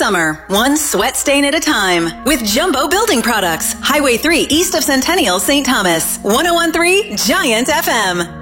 summer, one sweat stain at a time. With Jumbo Building Products. Highway 3 east of Centennial, St. Thomas. 101.3 Giant FM.